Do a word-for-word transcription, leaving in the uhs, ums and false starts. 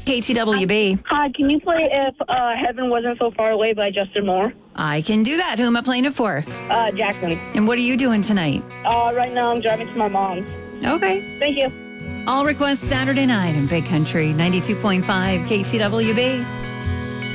K T W B. Hi, can you play If uh, Heaven Wasn't So Far Away by Justin Moore? I can do that. Who am I playing it for? Uh, Jackson. And what are you doing tonight? Uh, right now I'm driving to my mom's. Okay. Thank you. All requests Saturday night in Big Country, ninety-two point five K T W B.